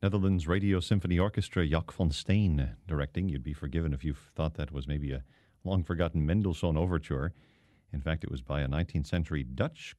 Netherlands Radio Symphony Orchestra, Jock van Steen directing. You'd be forgiven if you thought that was maybe a long-forgotten Mendelssohn overture. In fact, it was by a 19th century Dutch